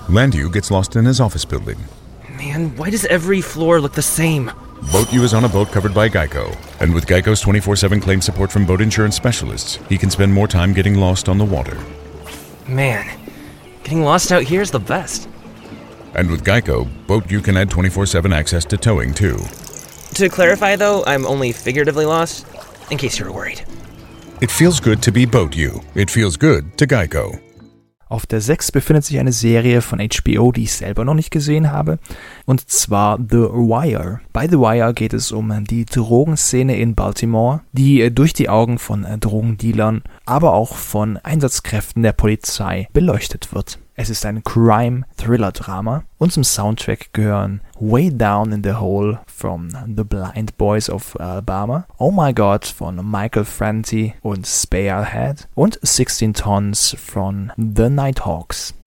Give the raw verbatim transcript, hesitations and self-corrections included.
Landu gets lost in his office building. Man, why does every floor look the same? Boat U is on a boat covered by Geico. And with Geico's twenty-four seven claim support from boat insurance specialists, he can spend more time getting lost on the water. Man, getting lost out here is the best. And with Geico, Boat U can add twenty-four seven access to towing too. To clarify though, I'm only figuratively lost, in case you were worried. It feels good to be Boat U. It feels good to Geico. Auf der sechs befindet sich eine Serie von H B O, die ich selber noch nicht gesehen habe, und zwar The Wire. Bei The Wire geht es um die Drogenszene in Baltimore, die durch die Augen von Drogendealern, aber auch von Einsatzkräften der Polizei beleuchtet wird. Es ist ein Crime-Thriller-Drama und zum Soundtrack gehören Way Down in the Hole from The Blind Boys of Alabama, Oh My God von Michael Franti und Spearhead und sixteen Tons von The Nighthawks.